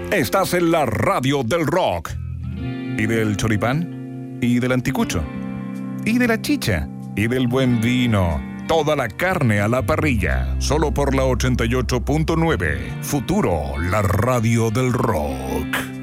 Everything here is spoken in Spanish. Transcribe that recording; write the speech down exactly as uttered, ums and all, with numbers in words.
Estás en la radio del rock. Y del choripán, y del anticucho, y de la chicha, y del buen vino. Toda la carne a la parrilla, solo por la ochenta y ocho punto nueve. Futuro, la radio del rock.